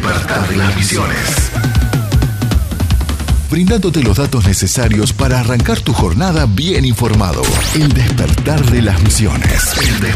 despertar de las misiones. Brindándote los datos necesarios para arrancar tu jornada bien informado. El despertar de las misiones.